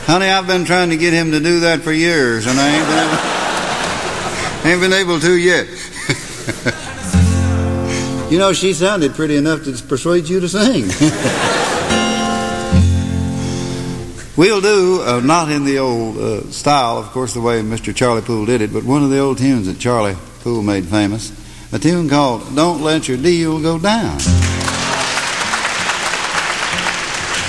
Honey, I've been trying to get him to do that for years, and I ain't been able to yet. You know, she sounded pretty enough to persuade you to sing. We'll do, not in the old style, of course, the way Mr. Charlie Poole did it, but one of the old tunes that Charlie Poole made famous, a tune called Don't Let Your Deal Go Down.